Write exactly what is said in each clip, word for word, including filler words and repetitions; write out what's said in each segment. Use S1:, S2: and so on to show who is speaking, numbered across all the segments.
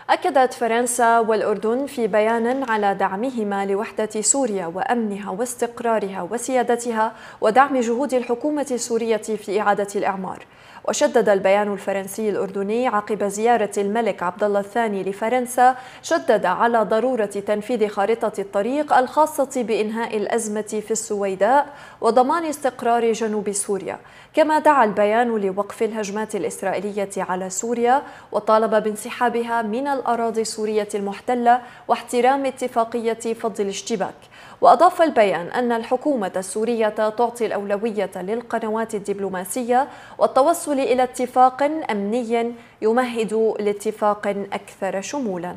S1: أكدت فرنسا والأردن في بيان على دعمهما لوحدة سوريا وأمنها واستقرارها وسيادتها ودعم جهود الحكومة السورية في إعادة الإعمار. وشدد البيان الفرنسي الأردني عقب زيارة الملك عبد الله الثاني لفرنسا، شدد على ضرورة تنفيذ خارطة الطريق الخاصة بإنهاء الأزمة في السويداء وضمان استقرار جنوب سوريا. كما دعا البيان لوقف الهجمات الإسرائيلية على سوريا وطالب بانسحابها من الأراضي السورية المحتلة واحترام اتفاقية فض الاشتباك. وأضاف البيان أن الحكومة السورية تعطي الأولوية للقنوات الدبلوماسية والتوصل إلى اتفاق أمني يمهد لاتفاق أكثر شمولاً.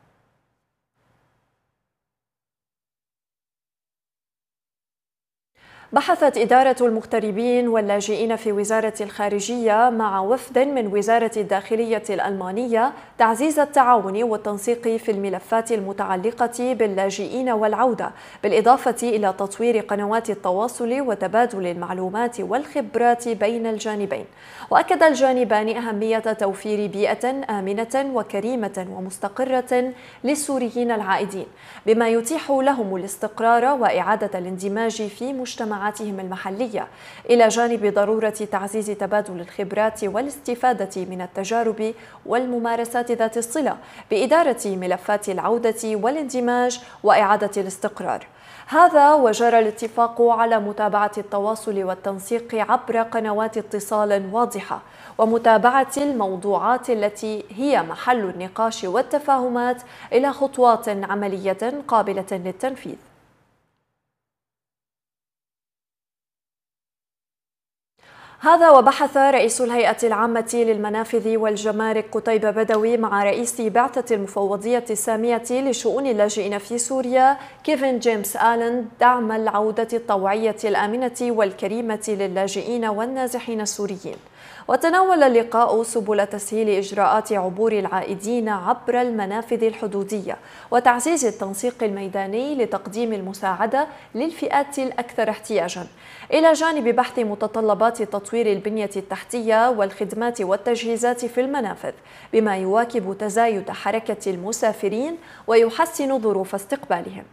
S1: بحثت إدارة المغتربين واللاجئين في وزارة الخارجية مع وفد من وزارة الداخلية الألمانية تعزيز التعاون والتنسيق في الملفات المتعلقة باللاجئين والعودة، بالإضافة إلى تطوير قنوات التواصل وتبادل المعلومات والخبرات بين الجانبين. وأكد الجانبان أهمية توفير بيئة آمنة وكريمة ومستقرة للسوريين العائدين، بما يتيح لهم الاستقرار وإعادة الاندماج في مجتمعاتهم المحلية، إلى جانب ضرورة تعزيز تبادل الخبرات والاستفادة من التجارب والممارسات ذات الصلة بإدارة ملفات العودة والاندماج وإعادة الاستقرار. هذا وجرى الاتفاق على متابعة التواصل والتنسيق عبر قنوات اتصال واضحة ومتابعة الموضوعات التي هي محل النقاش والتفاهمات إلى خطوات عملية قابلة للتنفيذ. هذا وبحث رئيس الهيئة العامة للمنافذ والجمارك قتيبة بدوي مع رئيس بعثة المفوضية السامية لشؤون اللاجئين في سوريا كيفن جيمس آلن دعم العودة الطوعية الآمنة والكريمة للاجئين والنازحين السوريين. وتناول اللقاء سبل تسهيل إجراءات عبور العائدين عبر المنافذ الحدودية وتعزيز التنسيق الميداني لتقديم المساعدة للفئات الأكثر احتياجاً، إلى جانب بحث متطلبات تطوير البنية التحتية والخدمات والتجهيزات في المنافذ، بما يواكب تزايد حركة المسافرين ويحسن ظروف استقبالهم.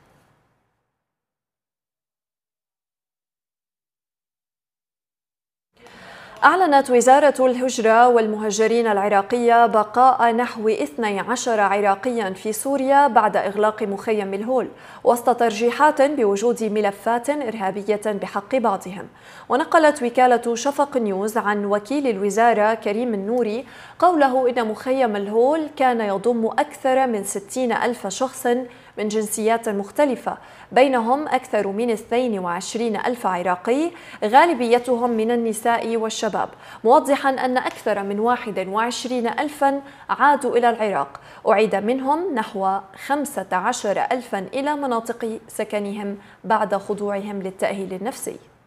S1: أعلنت وزارة الهجرة والمهاجرين العراقية بقاء نحو اثني عشر عراقيا في سوريا بعد إغلاق مخيم الهول، وسط ترجيحات بوجود ملفات إرهابية بحق بعضهم. ونقلت وكالة شفق نيوز عن وكيل الوزارة كريم النوري قوله إن مخيم الهول كان يضم أكثر من ستين ألف شخص من جنسيات مختلفة، بينهم أكثر من اثنين وعشرين ألف عراقي، غالبيتهم من النساء والشباب، موضحا أن أكثر من واحد وعشرين ألفا عادوا إلى العراق، أعيد منهم نحو خمسة عشر ألفا إلى مناطق سكنهم بعد خضوعهم للتأهيل النفسي.